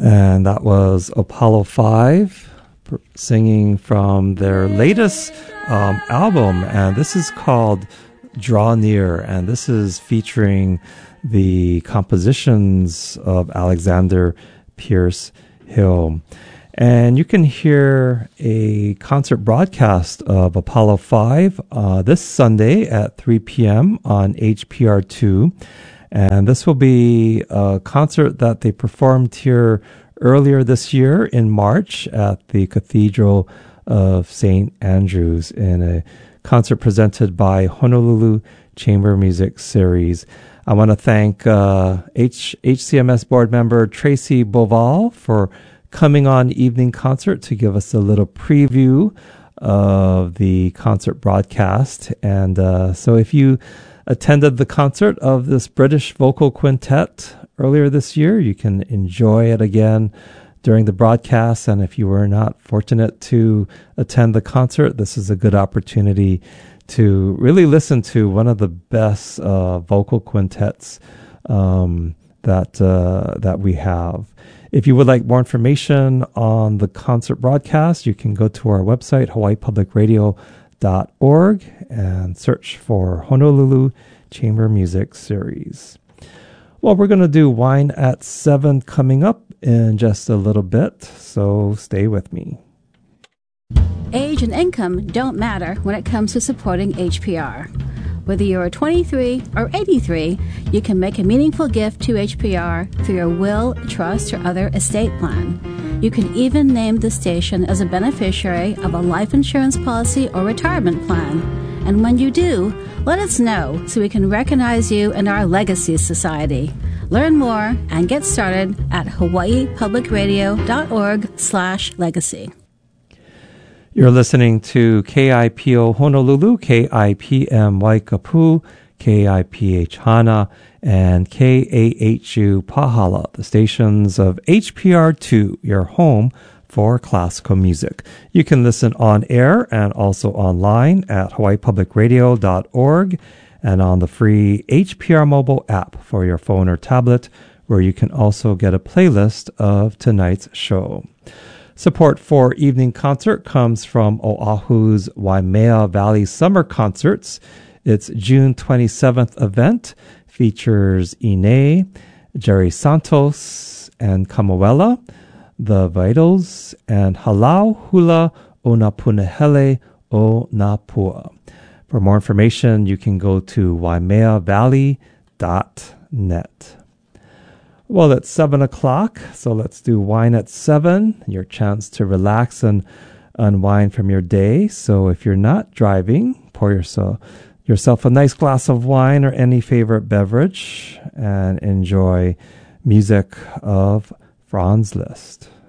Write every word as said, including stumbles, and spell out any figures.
And that was Apollo five singing from their latest um, album. And this is called Draw Near. And this is featuring the compositions of Alexander Pierce Hill. And you can hear a concert broadcast of Apollo five uh, this Sunday at three p.m. on H P R two. And this will be a concert that they performed here earlier this year in March at the Cathedral of Saint Andrews in a concert presented by Honolulu Chamber Music Series. I want to thank uh, H- HCMS board member Tracy Boval for coming on Evening Concert to give us a little preview of the concert broadcast. And uh, so if you attended the concert of this British vocal quintet earlier this year, you can enjoy it again during the broadcast. And if you were not fortunate to attend the concert, this is a good opportunity to really listen to one of the best uh, vocal quintets um, that uh, that we have. If you would like more information on the concert broadcast, you can go to our website, hawaii public radio dot org, and search for Honolulu Chamber Music Series. Well, we're going to do Wine at seven coming up in just a little bit, so stay with me. Age and income don't matter when it comes to supporting H P R. Whether you're twenty-three or eighty-three, you can make a meaningful gift to H P R through your will, trust, or other estate plan. You can even name the station as a beneficiary of a life insurance policy or retirement plan. And when you do, let us know so we can recognize you in our Legacy Society. Learn more and get started at hawaii public radio dot org slash legacy. You're listening to K I P O Honolulu, K I P M Waikapu, K I P H Hana, and K A H U Pahala, the stations of H P R two, your home for classical music. You can listen on air and also online at hawaii public radio dot org and on the free H P R mobile app for your phone or tablet, where you can also get a playlist of tonight's show. Support for Evening Concert comes from Oahu's Waimea Valley Summer Concerts. Its June twenty-seventh event features Ine, Jerry Santos, and Kamuela, The Vitals, and Halau Hula Onapunahele o Napua. For more information, you can go to waimea valley dot net. Well, it's seven o'clock, so let's do Wine at seven, your chance to relax and unwind from your day. So if you're not driving, pour yourself, yourself a nice glass of wine or any favorite beverage and enjoy music of Franz Liszt.